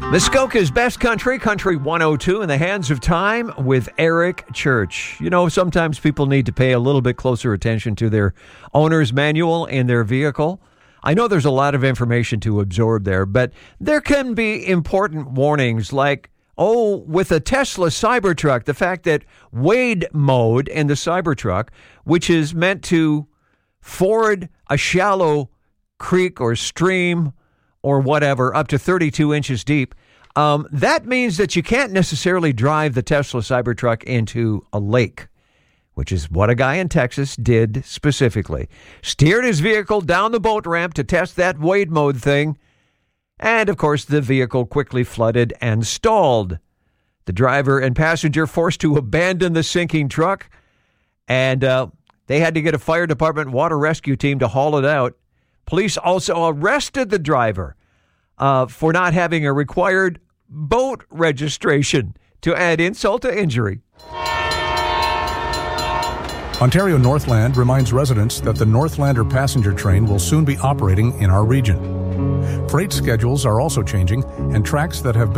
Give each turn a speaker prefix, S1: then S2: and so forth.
S1: Muskoka's Best Country, Country 102, in the hands of time with Eric Church. You know, sometimes people need to pay a little bit closer attention to their owner's manual in their vehicle. I know there's a lot of information to absorb there, but there can be important warnings like, with a Tesla Cybertruck, the fact that wade mode in the Cybertruck, which is meant to ford a shallow creek or stream or whatever, up to 32 inches deep, that means that you can't necessarily drive the Tesla Cybertruck into a lake, which is what a guy in Texas did specifically. Steered his vehicle down the boat ramp to test that wade mode thing, and of course the vehicle quickly flooded and stalled. The driver and passenger forced to abandon the sinking truck, and they had to get a fire department water rescue team to haul it out. Police also arrested the driver for not having a required boat registration, to add insult to injury.
S2: Ontario Northland reminds residents that the Northlander passenger train will soon be operating in our region. Freight schedules are also changing, and tracks that have been